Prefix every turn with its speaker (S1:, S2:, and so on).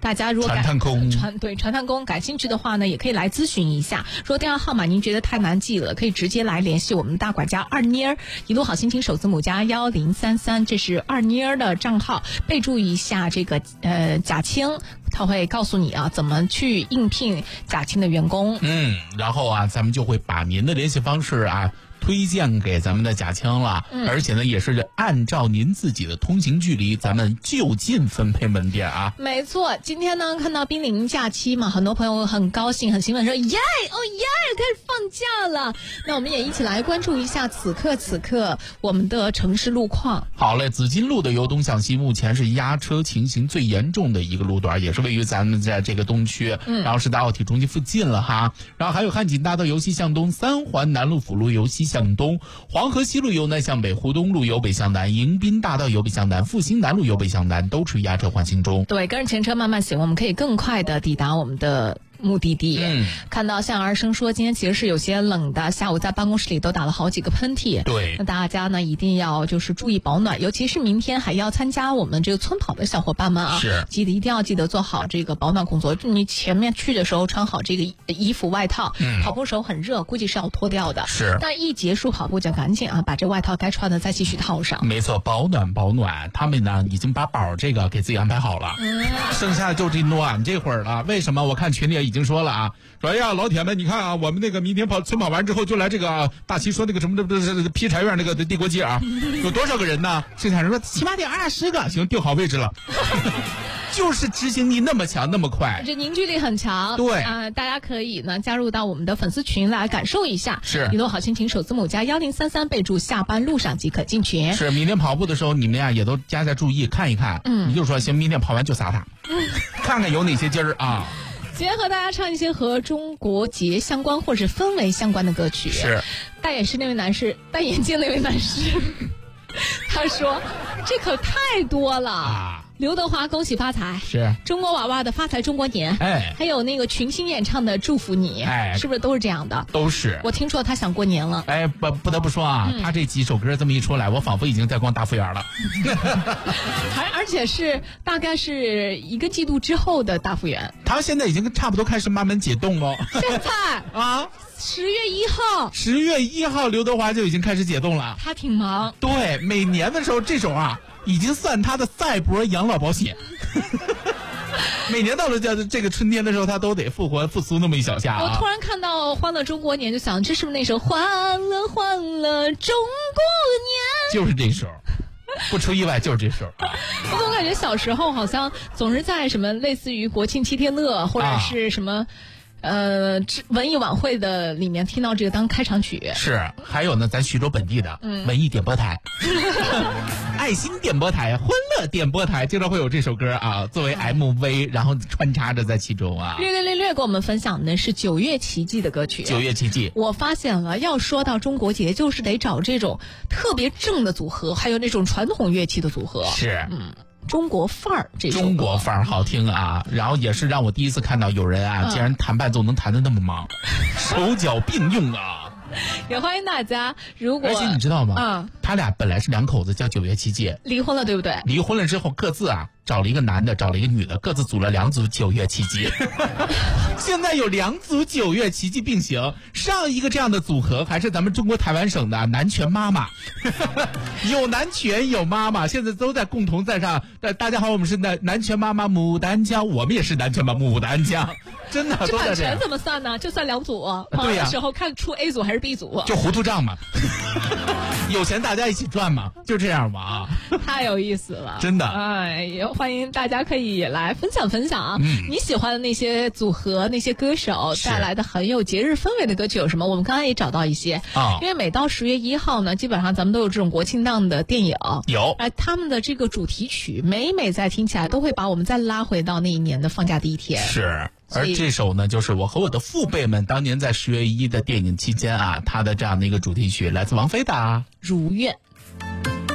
S1: 大家如果
S2: 传探空
S1: 传探空感兴趣的话呢，也可以来咨询一下。如果电话号码您觉得太难记了，可以直接来联系我们大管家二妮儿，一路好心情首字母加1033，这是二妮儿的账号，备注一下这个贾青，他会告诉你啊怎么去应聘贾青的员工。
S2: 然后啊，咱们就会把您的联系方式啊推荐给咱们的贾青了，而且呢也是按照您自己的通行距离，咱们就近分配门店啊。
S1: 没错，今天呢看到濒临假期嘛，很多朋友很高兴很兴奋说耶，开始放假了。那我们也一起来关注一下此刻我们的城市路况。
S2: 好嘞，紫金路的由东向西目前是压车情形最严重的一个路段，也是位于咱们在这个东区，然后是大奥体中心附近了哈。然后还有汉锦大道由西向东，三环南路辅路由西向东，黄河西路由南向北，湖东路由北向南，迎宾大道由北向南，复兴南路由北向南，都是压车缓行中。
S1: 对，跟着前车慢慢行，我们可以更快的抵达我们的目的地。看到向儿生说今天其实是有些冷的，下午在办公室里都打了好几个喷嚏。
S2: 对，
S1: 那大家呢一定要就是注意保暖，尤其是明天还要参加我们这个村跑的小伙伴们啊，
S2: 是
S1: 一定要记得做好这个保暖工作。你前面去的时候穿好这个衣服外套，跑步时候很热，估计是要脱掉的。
S2: 是，
S1: 但一结束跑步就赶紧啊把这外套该穿的再继续套上。
S2: 没错，保暖。他们呢已经把宝这个给自己安排好了，剩下的就这暖这会儿了。为什么？我看群里也已经说了啊，说哎呀老铁们，你看啊，我们那个明天村跑完之后就来这个大齐说那个什么劈柴院那个帝国街啊，有多少个人呢？剩下人说起码得20个，行，定好位置了。就是执行力那么强那么快，
S1: 这凝聚力很强。
S2: 对
S1: 大家可以呢加入到我们的粉丝群来感受一下。
S2: 是，
S1: 一路好心情首字母加1033，备注下班路上即可进群。
S2: 是，明天跑步的时候你们呀也都加注意看一看。你就说行，明天跑完就撒他，看看有哪些筋儿啊。
S1: 今天和大家唱一些和中国节相关或者氛围相关的歌曲。
S2: 是，
S1: 戴眼镜那位男士他说这可太多了啊。刘德华恭喜发财，
S2: 是
S1: 中国娃娃的发财中国年，还有那个群星演唱的祝福你，是不是都是这样的？
S2: 都是。
S1: 我听说他想过年了。
S2: 不得不说啊，他这几首歌这么一出来，我仿佛已经在逛大福园了。
S1: 而且是大概是1个季度之后的大福园。
S2: 他现在已经差不多开始慢慢解冻了。
S1: 现在啊，10月1号刘德华就已经开始解冻了。他挺忙。
S2: 对，每年的时候这首啊已经算他的赛博养老保险。每年到了这个春天的时候，他都得复苏那么一小下啊。
S1: 我突然看到《欢乐中国年》，就想这是不是那首《欢乐欢乐中国年》？
S2: 就是这首，不出意外就是这首。
S1: 我总感觉小时候好像总是在什么类似于国庆7天乐或者是什么。文艺晚会的里面听到这个当开场曲。
S2: 是，还有呢，咱徐州本地的文艺点播台，爱心点播台、欢乐点播台，经常会有这首歌啊，作为 MV，然后穿插着在其中啊。
S1: 略跟我们分享的是9月奇迹的歌曲。
S2: 9月奇迹，
S1: 我发现了，要说到中国节，就是得找这种特别正的组合，还有那种传统乐器的组合。
S2: 是，
S1: 中国范儿，这首歌
S2: 中国范儿好听啊！然后也是让我第一次看到有人啊，竟然弹伴奏能弹得那么忙，手脚并用啊！
S1: 也欢迎大家，如果
S2: 而且你知道吗？他俩本来是2口子，叫9月奇迹，
S1: 离婚了，对不对？
S2: 离婚了之后，各自啊找了一个男的，找了一个女的，各自组了2组9月奇迹。现在有2组9月奇迹并行，上一个这样的组合还是咱们中国台湾省的南拳妈妈，有南拳有妈妈，现在都在共同在上。大家好，我们是南拳妈妈牡丹江，我们也是南拳妈妈牡丹江，真的都在这样。
S1: 版权怎么算呢？就算2组，
S2: 对呀，
S1: 时候看出 A 组还是 B 组，
S2: 就糊涂账嘛。有钱大家一起赚嘛，就这样嘛啊！
S1: 太有意思了，
S2: 真的。
S1: 也欢迎大家可以来分享啊，你喜欢的那些组合、那些歌手带来的很有节日氛围的歌曲有什么？我们刚才也找到一些啊，因为每到10月1号呢，基本上咱们都有这种国庆档的电影，
S2: 有
S1: 他们的这个主题曲，每在听起来都会把我们再拉回到那一年的放假第一天。
S2: 是。而这首呢，就是我和我的父辈们当年在10月1的电影期间啊，他的这样的一个主题曲，来自王菲的《
S1: 如愿》。